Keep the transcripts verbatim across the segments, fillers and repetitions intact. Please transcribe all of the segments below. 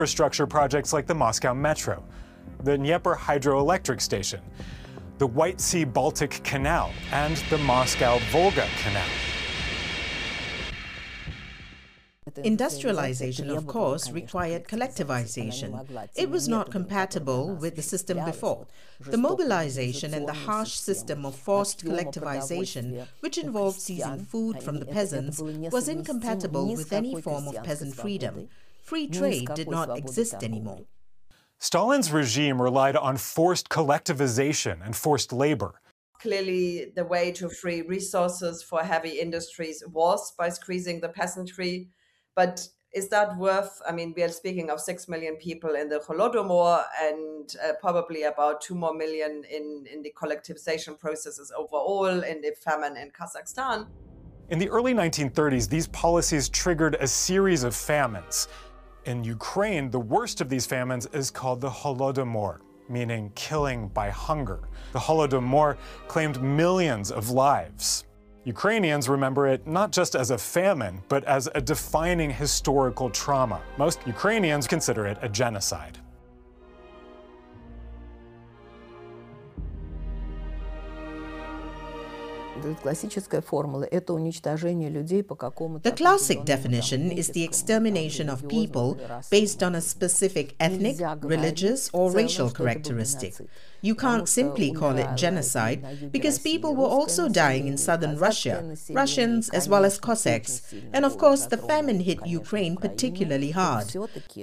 Infrastructure projects like the Moscow Metro, the Dnieper hydroelectric station, the White Sea-Baltic Canal, and the Moscow-Volga Canal. Industrialization, of course, required collectivization. It was not compatible with the system before. The mobilization and the harsh system of forced collectivization, which involved seizing food from the peasants, was incompatible with any form of peasant freedom. Free trade did not exist anymore. Stalin's regime relied on forced collectivization and forced labor. Clearly, the way to free resources for heavy industries was by squeezing the peasantry. But is that worth, I mean, we are speaking of six million people in the Holodomor and uh, probably about two more million in, in the collectivization processes overall in the famine in Kazakhstan. In the early nineteen thirties, these policies triggered a series of famines. In Ukraine, the worst of these famines is called the Holodomor, meaning killing by hunger. The Holodomor claimed millions of lives. Ukrainians remember it not just as a famine, but as a defining historical trauma. Most Ukrainians consider it a genocide. The classic definition is the extermination of people based on a specific ethnic, religious, or racial characteristic. You can't simply call it genocide because people were also dying in southern Russia, Russians as well as Cossacks, and of course the famine hit Ukraine particularly hard.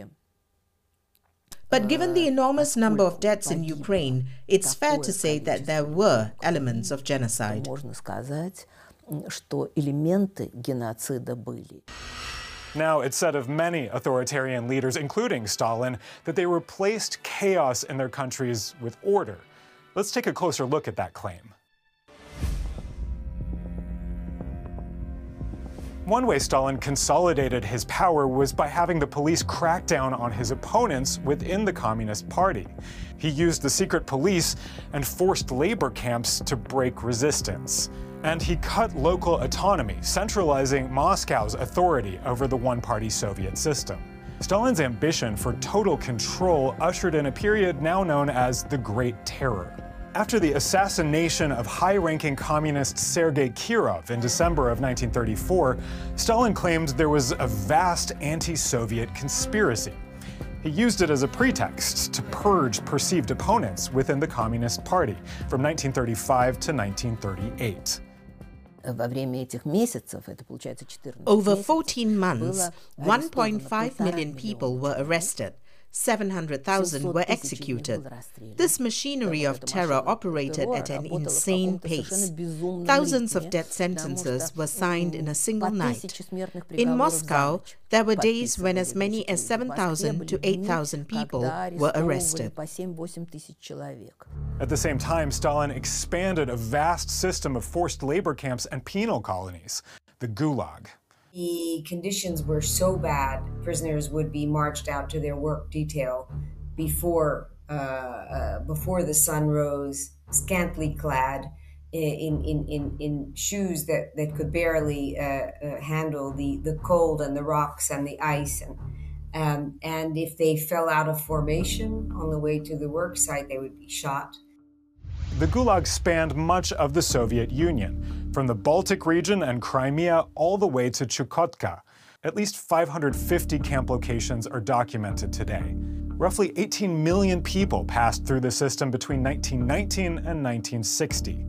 But given the enormous number of deaths in Ukraine, it's fair to say that there were elements of genocide. Now, it's said of many authoritarian leaders, including Stalin, that they replaced chaos in their countries with order. Let's take a closer look at that claim. One way Stalin consolidated his power was by having the police crack down on his opponents within the Communist Party. He used the secret police and forced labor camps to break resistance. And he cut local autonomy, centralizing Moscow's authority over the one-party Soviet system. Stalin's ambition for total control ushered in a period now known as the Great Terror. After the assassination of high-ranking communist Sergei Kirov in December of nineteen thirty-four, Stalin claimed there was a vast anti-Soviet conspiracy. He used it as a pretext to purge perceived opponents within the Communist Party from nineteen thirty-five to nineteen thirty-eight. Over fourteen months, one point five million people were arrested. seven hundred thousand were executed. This machinery of terror operated at an insane pace. Thousands of death sentences were signed in a single night. In Moscow, there were days when as many as seven thousand to eight thousand people were arrested. At the same time, Stalin expanded a vast system of forced labor camps and penal colonies, the Gulag. The conditions were so bad, prisoners would be marched out to their work detail before uh, uh, before the sun rose, scantily clad in in, in, in shoes that, that could barely uh, uh, handle the, the cold and the rocks and the ice. And, um, and if they fell out of formation on the way to the work site, they would be shot. The Gulag spanned much of the Soviet Union, from the Baltic region and Crimea all the way to Chukotka. At least five hundred fifty camp locations are documented today. Roughly eighteen million people passed through the system between nineteen nineteen and nineteen sixty.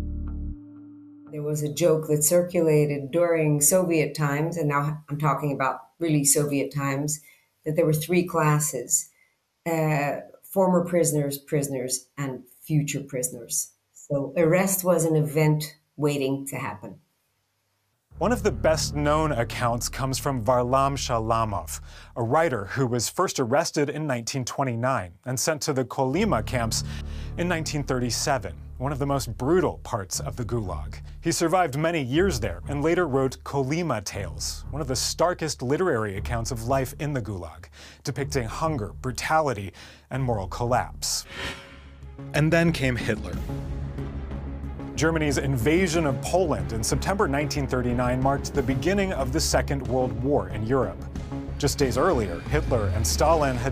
There was a joke that circulated during Soviet times, and now I'm talking about really Soviet times, that there were three classes, uh, former prisoners, prisoners, and future prisoners. So arrest was an event waiting to happen. One of the best-known accounts comes from Varlam Shalamov, a writer who was first arrested in nineteen twenty-nine and sent to the Kolyma camps in nineteen thirty-seven, one of the most brutal parts of the Gulag. He survived many years there and later wrote Kolyma Tales, one of the starkest literary accounts of life in the Gulag, depicting hunger, brutality, and moral collapse. And then came Hitler. Germany's invasion of Poland in September nineteen thirty-nine marked the beginning of the Second World War in Europe. Just days earlier, Hitler and Stalin had